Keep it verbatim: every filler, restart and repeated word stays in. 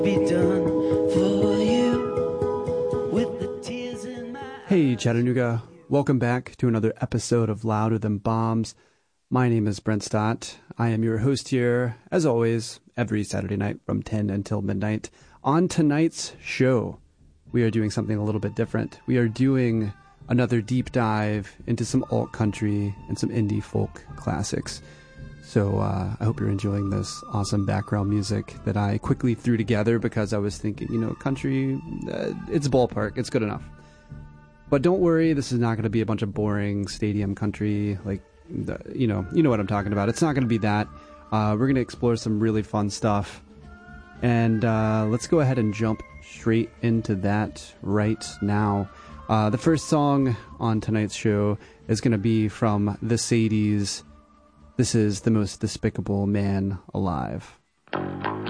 Be done for you with the tears in my Hey Chattanooga, welcome back to another episode of Louder Than Bombs. My name is Brent Stott. I am your host here, as always, every Saturday night from ten until midnight. On tonight's show, we are doing something a little bit different. We are doing another deep dive into some alt country and some indie folk classics. So uh, I hope you're enjoying this awesome background music that I quickly threw together because I was thinking, you know, country, uh, it's ballpark, it's good enough. But don't worry, this is not going to be a bunch of boring stadium country, like, the, you know, you know what I'm talking about. It's not going to be that. Uh, we're going to explore some really fun stuff. And uh, let's go ahead and jump straight into that right now. Uh, the first song on tonight's show is going to be from the Sadies. This is The Most Despicable Man Alive.